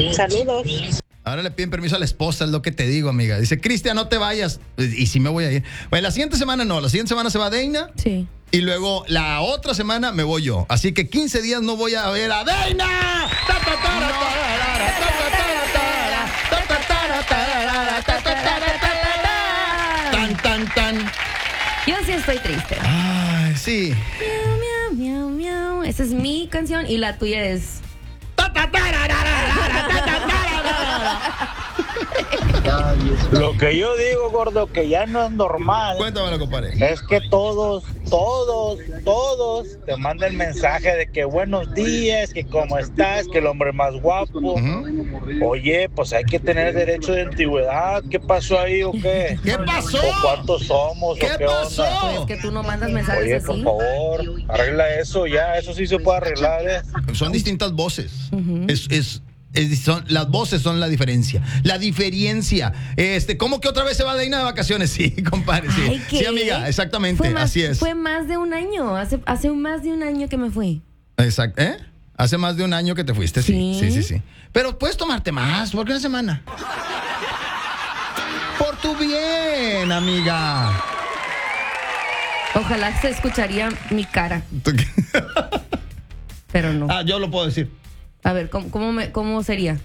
Saludos. Ahora le piden permiso a la esposa, es lo que te digo, amiga. Dice, Cristian, no te vayas. Y sí me voy a ir. Bueno, la siguiente semana no. La siguiente semana se va Deina. Sí. Y luego la otra semana me voy yo. Así que 15 días no voy a ver a Deina. Tan, tan, tan. Yo sí estoy triste. Ay, sí. Miau, miau, miau, miau. Esa es mi canción y la tuya es... Lo que yo digo, gordo, que ya no es normal. Cuéntamelo, compadre. Es que todos te mandan mensaje de que buenos días, que cómo estás, que el hombre más guapo. Oye, pues hay que tener derecho de antigüedad. ¿Qué pasó ahí o qué? ¿Qué pasó? ¿O cuántos somos? ¿Qué ¿O qué pasó? onda? Pues es que tú no mandas mensajes Oye, así. por favor, arregla eso ya. Eso sí se puede arreglar, ¿eh? Son distintas voces. Las voces son la diferencia. La diferencia. ¿Cómo que otra vez se va Deina de vacaciones? Sí, compadre, sí. Ay, ¿qué? Sí, amiga, exactamente, así es. Fue más de un año. Hace más de un año que me fui. Exacto. Hace más de un año que te fuiste, sí. Sí. Sí. Pero puedes tomarte más, ¿por qué una semana? Por tu bien, amiga. Ojalá se escucharía mi cara, pero no. Ah, yo lo puedo decir. A ver, ¿cómo sería?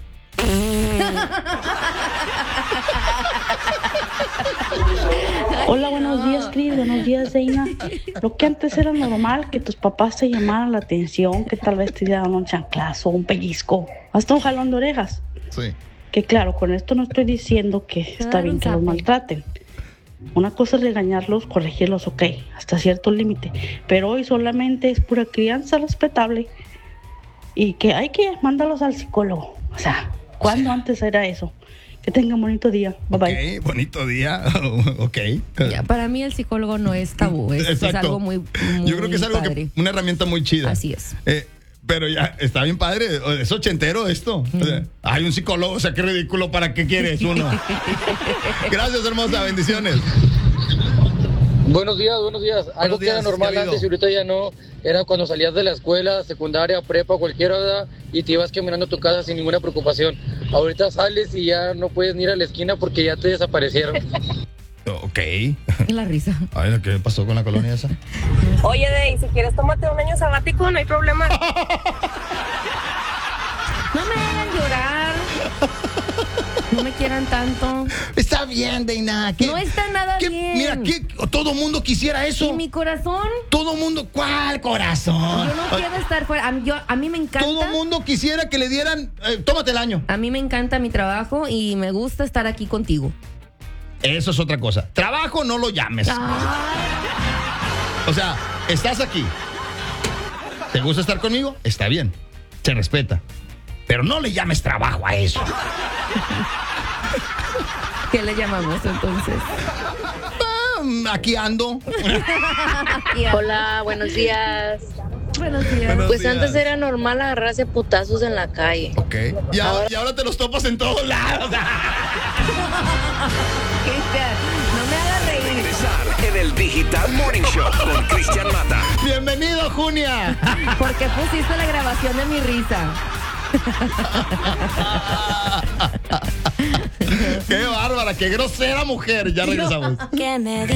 Hola, buenos días, Cris. Buenos días, Deina. Lo que antes era normal, que tus papás te llamaran la atención, que tal vez te dieran un chanclazo, un pellizco, hasta un jalón de orejas. Sí. Que claro, con esto no estoy diciendo que está bien que los maltraten. Una cosa es regañarlos, corregirlos, ok, hasta cierto límite. Pero hoy solamente es pura crianza respetable y que hay que mandarlos al psicólogo. O sea, ¿cuándo antes era eso? Que tengan bonito día. Bye bye. Ok, bonito día. Ok. Ya, para mí el psicólogo no es tabú, es algo muy Yo creo que es algo padre. una herramienta muy chida. Así es. Pero ya, está bien padre. Es ochentero esto. O sea, hay un psicólogo, o sea, qué ridículo. ¿Para qué quieres uno? Gracias, hermosa. Bendiciones. Buenos días. Algo que era normal querido. antes y ahorita ya no, era cuando salías de la escuela, secundaria, prepa, cualquier hora, y te ibas caminando a tu casa sin ninguna preocupación. Ahorita sales y ya no puedes ni ir a la esquina porque ya te desaparecieron. Ok. La risa. Ay, ¿qué pasó con la colonia esa? Oye, Dey, si quieres tómate un año sabático, no hay problema. No me hagan llorar. No me quieran tanto. Está bien, Deina. No está nada bien. Mira, todo mundo quisiera eso. ¿Y mi corazón? Todo mundo, ¿cuál corazón? Yo no quiero estar fuera. A mí me encanta. Todo mundo quisiera que le dieran, tómate el año. A mí me encanta mi trabajo y me gusta estar aquí contigo. Eso es otra cosa. Trabajo no lo llames. O sea, estás aquí. ¿Te gusta estar conmigo? Está bien. Se respeta. Pero no le llames trabajo a eso. ¿Qué le llamamos entonces? Aquí ando. Hola, buenos días. Buenos días. Pues antes era normal agarrarse putazos en la calle. Ok. Y ahora te los topas en todos lados. Cristian, no me hagas reír. Regresar en el Digital Morning Show con Cristian Mata. Bienvenido, Junia. ¿Por qué pusiste la grabación de mi risa? Qué bárbara, qué grosera mujer. Ya regresamos.